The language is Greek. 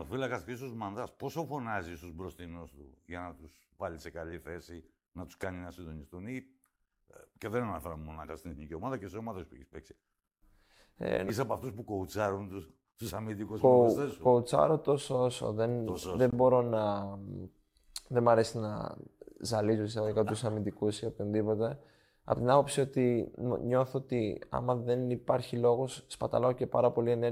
τερματοφύλακας και ίσως Μανδάς, πόσο φωνάζει στους μπροστινούς του για να τους βάλει σε καλή θέση, να τους κάνει να συντονιστούν ή. Και δεν αναφέρω μόνο στην εθνική ομάδα και σε ομάδες που έχεις παίξει. Είσαι από αυτούς που κοουτσάρουν τους αμυντικούς προπονητές σου. Κοουτσάρω τόσο όσο. Δεν μπορώ να. Δεν μ' αρέσει να ζαλίζω εισαγωγικά τους αμυντικούς ή οποιονδήποτε. Από την άποψη ότι νιώθω ότι άμα δεν υπάρχει λόγος, σπαταλάω και πάρα πολύ ενέργεια.